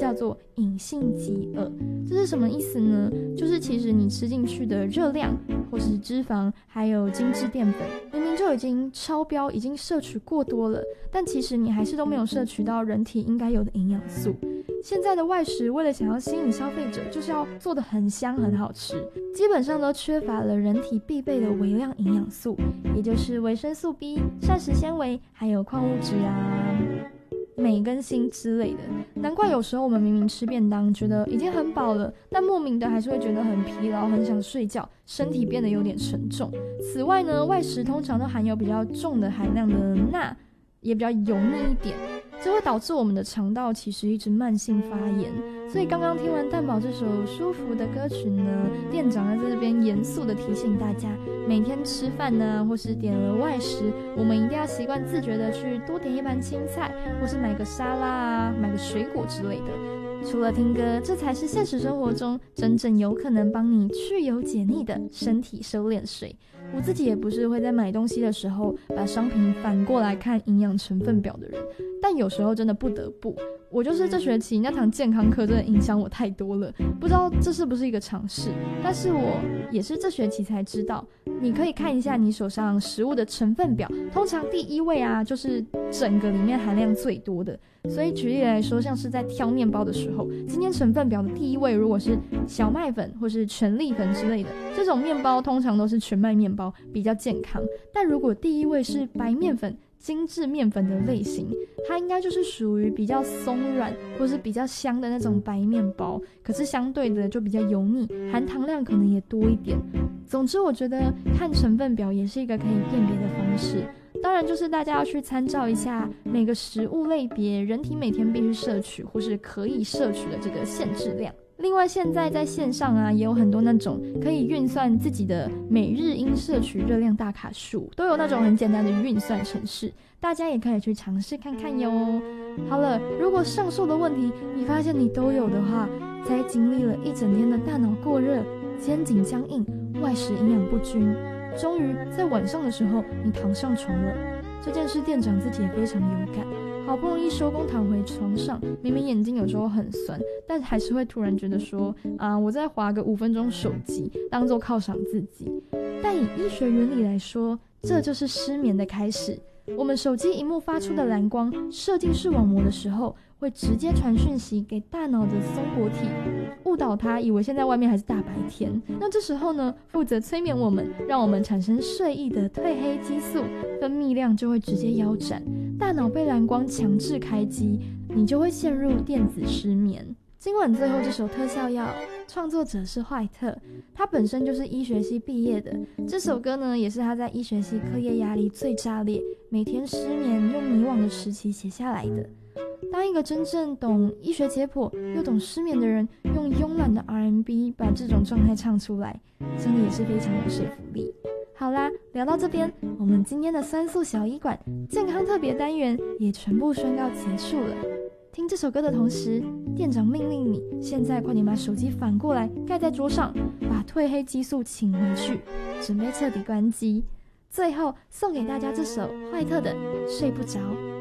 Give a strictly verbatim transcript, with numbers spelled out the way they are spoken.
叫做隐性饥饿。这是什么意思呢？就是其实你吃进去的热量或是脂肪还有精致淀粉明明就已经超标，已经摄取过多了，但其实你还是都没有摄取到人体应该有的营养素。现在的外食为了想要吸引消费者，就是要做得很香很好吃，基本上都缺乏了人体必备的微量营养素，也就是维生素 B、 膳食纤维还有矿物质啊、镁跟锌之类的。难怪有时候我们明明吃便当觉得已经很饱了，但莫名的还是会觉得很疲劳，很想睡觉，身体变得有点沉重。此外呢，外食通常都含有比较重的含量的钠，也比较油腻一点，这会导致我们的肠道其实一直慢性发炎。所以刚刚听完蛋堡这首舒服的歌曲呢，店长在这边严肃的提醒大家，每天吃饭呢，或是点了外食，我们一定要习惯自觉的去多点一盘青菜，或是买个沙拉啊，买个水果之类的。除了听歌，这才是现实生活中真正有可能帮你去油解腻的身体收敛水。我自己也不是会在买东西的时候把商品反过来看营养成分表的人，但有时候真的不得不。我就是这学期那堂健康课真的影响我太多了，不知道这是不是一个常识，但是我也是这学期才知道，你可以看一下你手上食物的成分表，通常第一位啊就是整个里面含量最多的。所以举例来说，像是在挑面包的时候，今天成分表的第一位如果是小麦粉或是全粒粉之类的，这种面包通常都是全麦面包，比较健康。但如果第一位是白面粉、精致面粉的类型，它应该就是属于比较松软或是比较香的那种白面包，可是相对的就比较油腻，含糖量可能也多一点。总之我觉得看成分表也是一个可以辨别的方式，当然就是大家要去参照一下每个食物类别人体每天必须摄取或是可以摄取的这个限制量。另外现在在线上啊，也有很多那种可以运算自己的每日应摄取热量大卡数，都有那种很简单的运算程式，大家也可以去尝试看看哟。好了，如果上述的问题你发现你都有的话，在经历了一整天的大脑过热、肩颈僵硬、外食营养不均，终于在晚上的时候你躺上床了，这件事店长自己也非常有感。好不容易收工躺回床上，明明眼睛有时候很酸，但还是会突然觉得说啊，我再滑个五分钟手机当作犒赏自己。但以医学原理来说，这就是失眠的开始。我们手机荧幕发出的蓝光射进视网膜的时候，会直接传讯息给大脑的松果体，误导它以为现在外面还是大白天。那这时候呢，负责催眠我们，让我们产生睡意的褪黑激素分泌量就会直接腰斩，大脑被蓝光强制开机，你就会陷入电子失眠。今晚最后这首特效药，创作者是坏特，他本身就是医学系毕业的。这首歌呢，也是他在医学系课业压力最炸裂、每天失眠又迷惘的时期写下来的。当一个真正懂医学解剖又懂失眠的人，用慵懒的 R and B 把这种状态唱出来，真的也是非常有说服力。好啦，聊到这边，我们今天的酸素小医馆健康特别单元也全部宣告结束了。听这首歌的同时，店长命令你现在快点把手机反过来盖在桌上，把褪黑激素请回去，准备彻底关机。最后送给大家这首坏特的《睡不着》。